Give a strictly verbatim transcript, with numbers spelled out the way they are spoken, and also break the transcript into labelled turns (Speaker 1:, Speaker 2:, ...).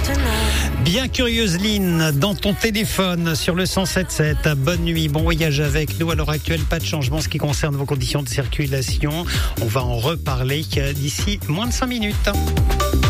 Speaker 1: Bien curieuse Lynn, dans ton téléphone sur le cent sept sept. Bonne nuit, bon voyage avec nous. À l'heure actuelle, pas de changement en ce qui concerne vos conditions de circulation. On va en reparler d'ici moins de cinq minutes.